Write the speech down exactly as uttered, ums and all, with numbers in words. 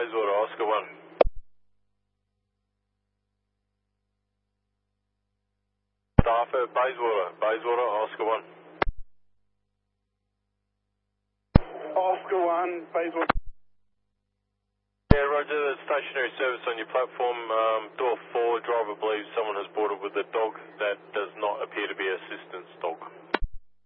Bayswater, Oscar one. Staff at Bayswater, Bayswater, Oscar one. Oscar one, Bayswater. Yeah, roger, the stationary service on your platform, um, door four, driver believes someone has boarded with a dog that does not appear to be assistance dog.